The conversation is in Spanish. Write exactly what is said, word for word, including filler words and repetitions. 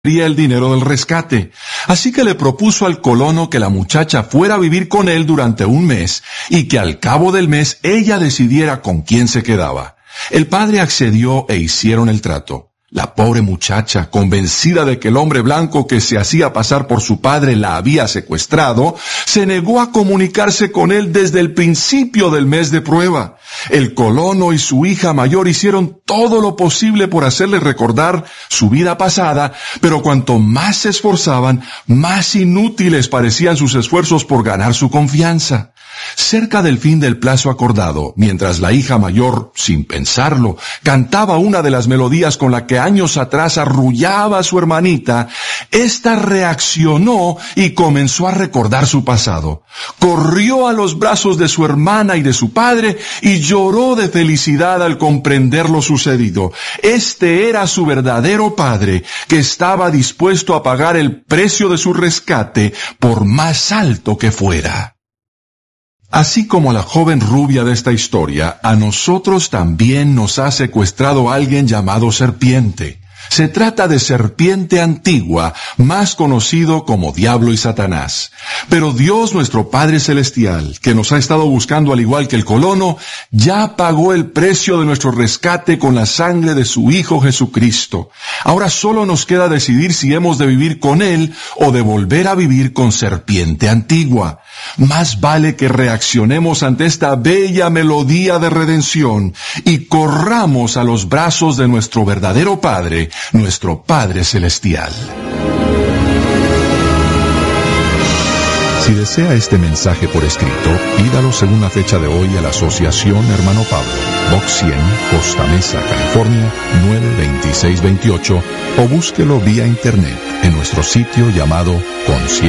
el dinero del rescate. Así que le propuso al colono que la muchacha fuera a vivir con él durante un mes y que al cabo del mes ella decidiera con quién se quedaba. El padre accedió e hicieron el trato. La pobre muchacha, convencida de que el hombre blanco que se hacía pasar por su padre la había secuestrado, se negó a comunicarse con él desde el principio del mes de prueba. El colono y su hija mayor hicieron todo lo posible por hacerle recordar su vida pasada, pero cuanto más se esforzaban, más inútiles parecían sus esfuerzos por ganar su confianza. Cerca del fin del plazo acordado, mientras la hija mayor, sin pensarlo, cantaba una de las melodías con la que años atrás arrullaba a su hermanita, ésta reaccionó y comenzó a recordar su pasado. Corrió a los brazos de su hermana y de su padre y lloró de felicidad al comprender lo sucedido. Este era su verdadero padre, que estaba dispuesto a pagar el precio de su rescate por más alto que fuera. Así como a la joven rubia de esta historia, a nosotros también nos ha secuestrado alguien llamado Serpiente. Se trata de Serpiente Antigua, más conocido como Diablo y Satanás. Pero Dios, nuestro Padre Celestial, que nos ha estado buscando al igual que el colono, ya pagó el precio de nuestro rescate con la sangre de su Hijo Jesucristo. Ahora solo nos queda decidir si hemos de vivir con Él o de volver a vivir con Serpiente Antigua. Más vale que reaccionemos ante esta bella melodía de redención y corramos a los brazos de nuestro verdadero Padre, nuestro Padre Celestial. Si desea este mensaje por escrito, pídalo según la fecha de hoy a la Asociación Hermano Pablo, Box cien, Costa Mesa, California, nueve dos seis dos ocho, o búsquelo vía internet en nuestro sitio llamado concierto